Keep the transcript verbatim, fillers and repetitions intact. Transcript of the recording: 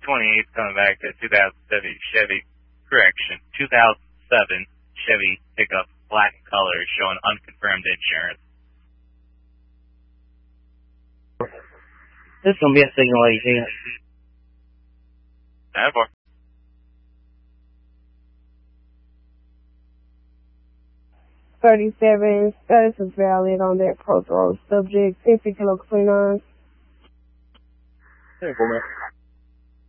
twenty-eighth coming back to two thousand seven Chevy, correction, two thousand seven Chevy pickup, black color, showing unconfirmed insurance. This is going to be a signal agent. Never. thirty-seven, status is valid on that approach road. Subject, fifty kilo cleaners. Hey, woman.